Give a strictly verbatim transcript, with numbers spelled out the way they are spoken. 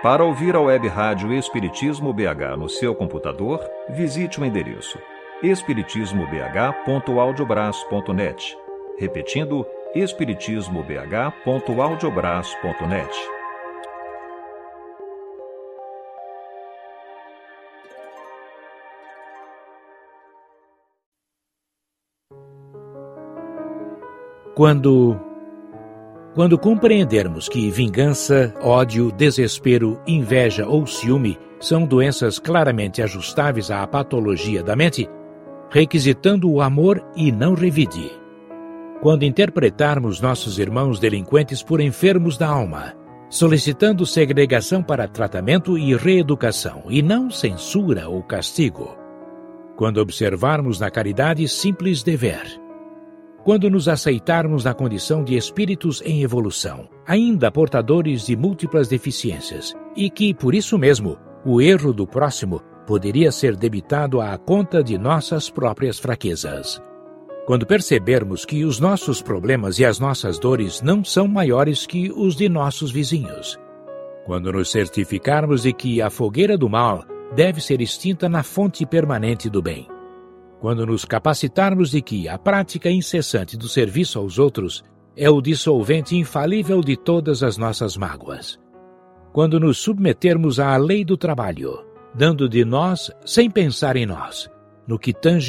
Para ouvir a web rádio Espiritismo B H no seu computador, visite o endereço espiritismo b h ponto audiobras ponto net. Repetindo, espiritismo b h ponto audiobras ponto net. Quando, quando compreendermos que vingança, ódio, desespero, inveja ou ciúme são doenças claramente ajustáveis à patologia da mente, requisitando o amor e não revide. Quando interpretarmos nossos irmãos delinquentes por enfermos da alma, solicitando segregação para tratamento e reeducação, e não censura ou castigo. Quando observarmos na caridade simples dever. Quando nos aceitarmos na condição de espíritos em evolução, ainda portadores de múltiplas deficiências, e que, por isso mesmo, o erro do próximo poderia ser debitado à conta de nossas próprias fraquezas. Quando percebermos que os nossos problemas e as nossas dores não são maiores que os de nossos vizinhos. Quando nos certificarmos de que a fogueira do mal deve ser extinta na fonte permanente do bem. Quando nos capacitarmos de que a prática incessante do serviço aos outros é o dissolvente infalível de todas as nossas mágoas. Quando nos submetermos à lei do trabalho, dando de nós sem pensar em nós, no que tange